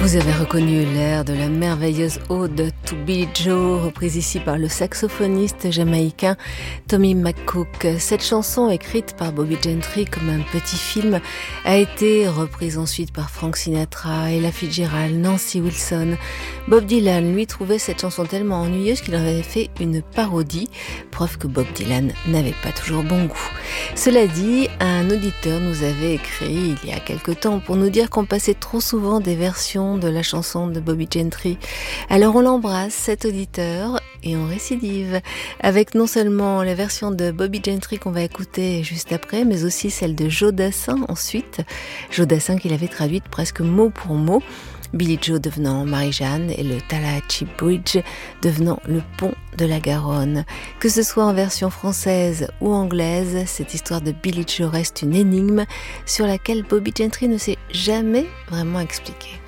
Vous avez reconnu l'air de la merveilleuse ode to Billie Joe, reprise ici par le saxophoniste jamaïcain Tommy McCook. Cette chanson, écrite par Bobby Gentry comme un petit film, a été reprise ensuite par Frank Sinatra, Ella Fitzgerald, Nancy Wilson. Bob Dylan, lui, trouvait cette chanson tellement ennuyeuse qu'il en avait fait une parodie, preuve que Bob Dylan n'avait pas toujours bon goût. Cela dit, un auditeur nous avait écrit il y a quelque temps pour nous dire qu'on passait trop souvent des versions de la chanson de Bobby Gentry. Alors on l'embrasse, cet auditeur, et on récidive avec non seulement la version de Bobby Gentry qu'on va écouter juste après, mais aussi celle de Joe Dassin ensuite. Joe Dassin qu'il avait traduite presque mot pour mot. Billie Joe devenant Marie-Jeanne et le Tallahatchie Bridge devenant le pont de la Garonne. Que ce soit en version française ou anglaise, cette histoire de Billie Joe reste une énigme sur laquelle Bobby Gentry ne s'est jamais vraiment expliqué.